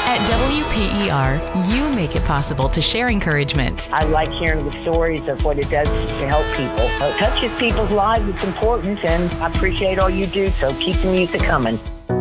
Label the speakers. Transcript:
Speaker 1: At WPER, you make it possible to share encouragement.
Speaker 2: I like hearing the stories of what it does to help people. It touches people's lives. It's important, and I appreciate all you do, so keep the music coming.